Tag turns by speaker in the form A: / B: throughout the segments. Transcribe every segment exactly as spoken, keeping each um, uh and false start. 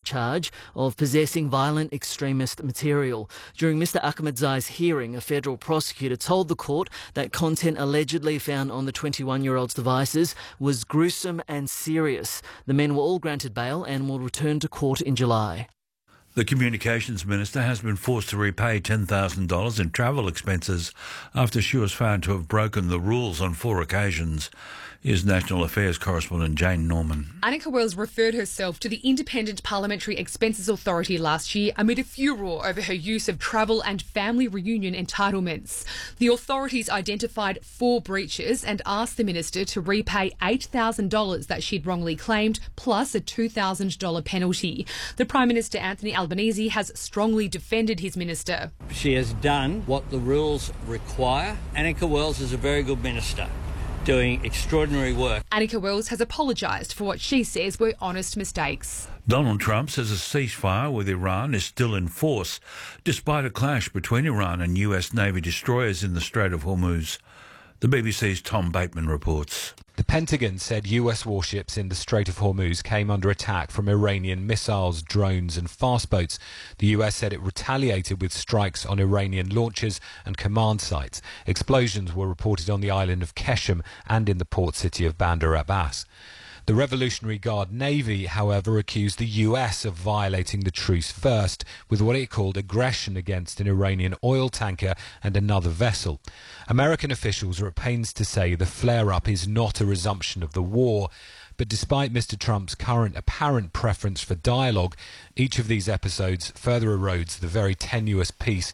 A: charge of possessing violent extremist material. During Mister Ahmadzai's hearing, a federal prosecutor told the court that content allegedly found on the twenty-one-year-old's devices was gruesome and serious. The men were all granted bail and will return to court in July.
B: The Communications Minister has been forced to repay ten thousand dollars in travel expenses after she was found to have broken the rules on four occasions. Here's National Affairs correspondent Jane Norman.
C: Anika Wells referred herself to the Independent Parliamentary Expenses Authority last year amid a furore over her use of travel and family reunion entitlements. The authorities identified four breaches and asked the minister to repay eight thousand dollars that she'd wrongly claimed, plus a two thousand dollars penalty. The Prime Minister, Anthony Albanese, has strongly defended his minister.
D: She has done what the rules require. Anika Wells is a very good minister, doing extraordinary work.
C: Anika Wells has apologised for what she says were honest mistakes.
B: Donald Trump says a ceasefire with Iran is still in force, despite a clash between Iran and U S Navy destroyers in the Strait of Hormuz. The B B C's Tom Bateman reports.
E: The Pentagon said U S warships in the Strait of Hormuz came under attack from Iranian missiles, drones and fast boats. The U S said it retaliated with strikes on Iranian launchers and command sites. Explosions were reported on the island of Keshem and in the port city of Bandar Abbas. The Revolutionary Guard Navy, however, accused the U S of violating the truce first with what it called aggression against an Iranian oil tanker and another vessel. American officials are at pains to say the flare-up is not a resumption of the war. But despite Mister Trump's current apparent preference for dialogue, each of these episodes further erodes the very tenuous peace.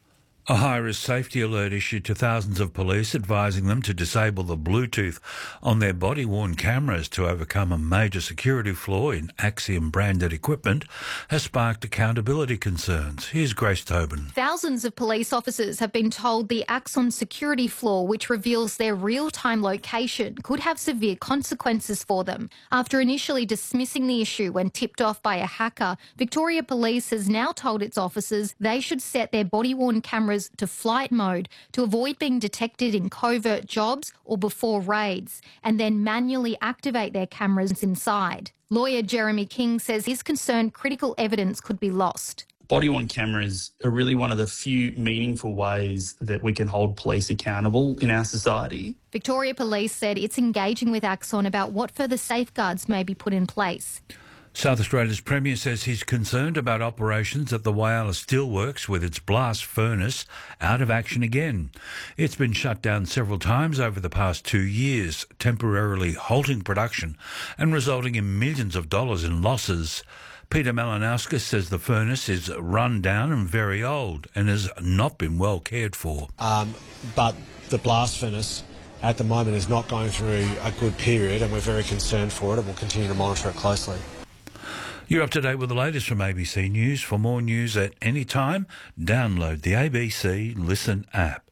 B: A high-risk safety alert issued to thousands of police advising them to disable the Bluetooth on their body-worn cameras to overcome a major security flaw in Axiom-branded equipment has sparked accountability concerns. Here's Grace Tobin.
F: Thousands of police officers have been told the Axon security flaw, which reveals their real-time location, could have severe consequences for them. After initially dismissing the issue when tipped off by a hacker, Victoria Police has now told its officers they should set their body-worn cameras to flight mode to avoid being detected in covert jobs or before raids, and then manually activate their cameras inside. Lawyer Jeremy King says he's concerned critical evidence could be lost.
G: Body-worn cameras are really one of the few meaningful ways that we can hold police accountable in our society.
F: Victoria Police said it's engaging with Axon about what further safeguards may be put in place.
B: South Australia's Premier says he's concerned about operations at the Whyalla Steelworks with its blast furnace out of action again. It's been shut down several times over the past two years, temporarily halting production and resulting in millions of dollars in losses. Peter Malinauskas says the furnace is run down and very old and has not been well cared for.
H: Um, but the blast furnace at the moment is not going through a good period, and we're very concerned for it, and we'll continue to monitor it closely.
B: You're up to date with the latest from A B C News. For more news at any time, download the A B C Listen app.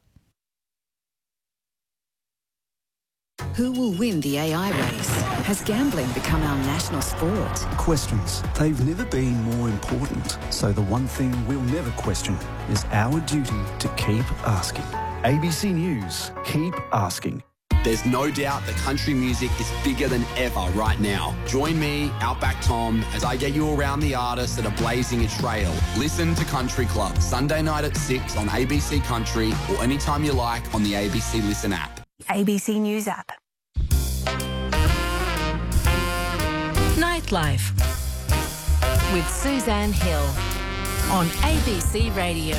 I: Who will win the A I race? Has gambling become our national sport?
J: Questions. They've never been more important. So the one thing we'll never question is our duty to keep asking. A B C News. Keep asking.
K: There's no doubt that country music is bigger than ever right now. Join me, Outback Tom, as I get you around the artists that are blazing a trail. Listen to Country Club, Sunday night at six on A B C Country or anytime you like on the A B C Listen app.
L: A B C News app.
M: Nightlife with Suzanne Hill on A B C Radio.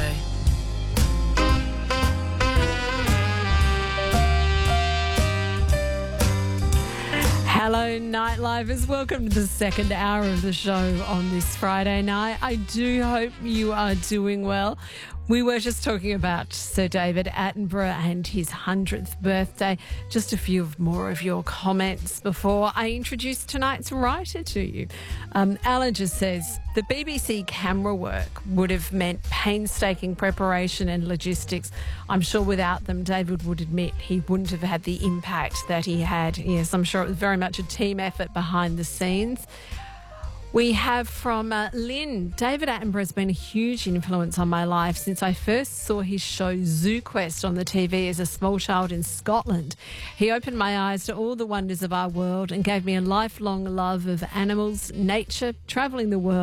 N: Hello, Nightlifers. Welcome to the second hour of the show on this Friday night. I do hope you are doing well. We were just talking about Sir David Attenborough and his hundredth birthday. Just a few more of your comments before I introduce tonight's writer to you. Um, Alan just says, the B B C camera work would have meant painstaking preparation and logistics. I'm sure without them, David would admit he wouldn't have had the impact that he had. Yes, I'm sure it was very much a team effort behind the scenes. We have from uh, Lynn, David Attenborough has been a huge influence on my life since I first saw his show Zoo Quest on the T V as a small child in Scotland. He opened my eyes to all the wonders of our world and gave me a lifelong love of animals, nature, travelling the world.